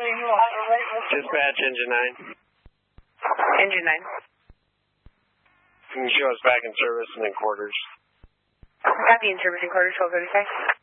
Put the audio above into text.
Dispatch, Engine 9. Engine 9. Can you show us back in service and in quarters? Copy in service and quarters, 1235.